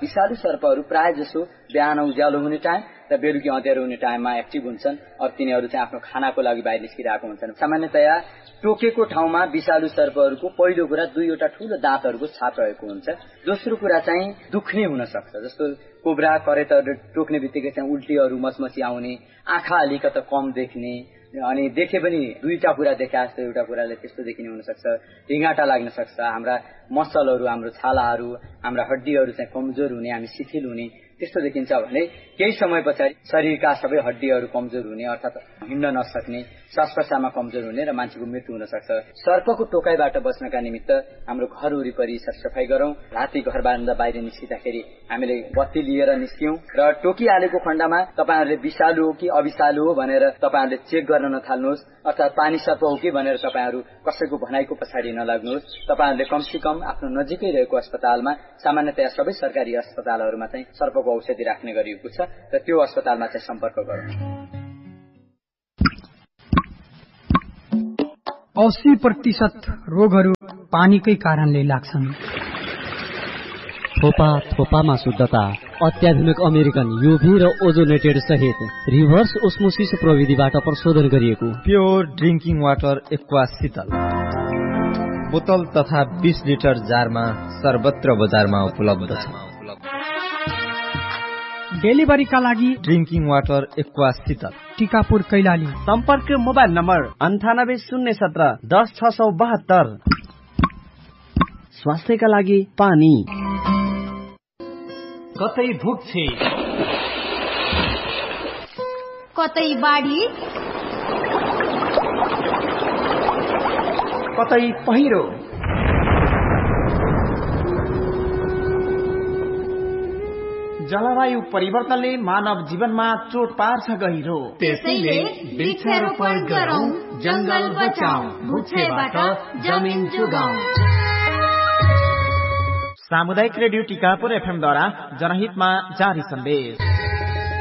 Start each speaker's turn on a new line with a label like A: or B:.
A: विषालु सर्पहरू प्राय जसो बिहान उज्यालो हुने टाइम र बेलुकी अँध्यारो हुने टाइममा एक्टिभ हुन्छन्। अब तिनीहरू चाहिँ आफ्नो खानाको लागि बाहिर निस्किरहेको हुन्छन्। सामान्यतया टोकेको ठाउँमा विषालु सर्पहरूको पहिलो कुरा दुईवटा ठूलो दाँतहरूको छाप रहेको हुन्छ। दोस्रो कुरा चाहिँ दुख्ने हुन सक्छ, जस्तो कोब्रा करेतहरू टोक्ने बित्तिकै चाहिँ उल्टीहरू मचमची आउने, आँखा अलिकति कम देख्ने, अनि देखे पनि दुईटा कुरा देखा जस्तो एउटा कुराले त्यस्तो देखिने हुन सक्छ, ढिँगाटा लाग्न सक्छ, हाम्रा मसलहरू, हाम्रो छालाहरू, हाम्रा हड्डीहरू चाहिँ कमजोर हुने, हामी शिथिल हुने त्यस्तो देखिन्छ भने केही समय पछाडि शरीरका सबै हड्डीहरू कमजोर हुने अर्थात् हिँड्न नसक्ने, श्वास प्रश्वासमा कमजोर हुने र मान्छेको मृत्यु हुन सक्छ। सर्पको टोकाइबाट बच्नका निमित्त हाम्रो घर वरिपरि सरसफाई गरौं। राति घरबाट बाहिर निस्किँदाखेरि हामीले बत्ती लिएर निस्क्यौं र टोकिहालेको खण्डमा तपाईहरुले विषालु हो कि अविषालु हो भनेर तपाईहरुले चेक गर्न नथाल्नुहोस्, अर्थात् पानी सर्प हो कि भनेर तपाईहरु कसैको भनाइको पछाडि नलाग्नुहोस्। तपाईहरुले कमसे कम आफ्नो नजिकै रहेको अस्पतालमा, सामान्यतया सबै सरकारी अस्पतालहरुमा चाहिँ सर्पको औषधि राख्ने गरिएको छ र त्यो अस्पतालमा चाहिँ सम्पर्क गरौँ।
B: 80% रोगहरू पानीकै कारणले लाग्छन्।
C: थोपामा शुद्धता, अत्याधुनिक अमेरिकन युभी र ओजोनेटेड सहित रिभर्स ओस्मोसिस प्रविधिबाट प्रशोधन गरिएको
D: प्योर ड्रिंकिङ वाटर एक्वा शीतल बोतल तथा 20 लिटर जारमा सर्वत्र बजारमा उपलब्ध छ।
B: डेलिभरीका लागि
D: ड्रिंकिङ वाटर एक्वा शीतल,
B: टिकापुर कैलाली।
E: सम्पर्क मोबाइल नम्बर 9807 10672। स्वास्थ्यका लागि पानी।
F: कतै भुक छे,
G: कतै बाढी,
F: कतै पहिरो, जलवायु परिवर्तनले मानव जीवनमा चोट पार्छ गहिरो।
G: त्यसैले वृक्षारोपण गरौं, जंगल बचाऊ, भुक्षेबाट जमिन जोगाऊ।
F: सामुदायिक रेडियो टिकापुर एफएम द्वारा जनहितमा जारी सन्देश।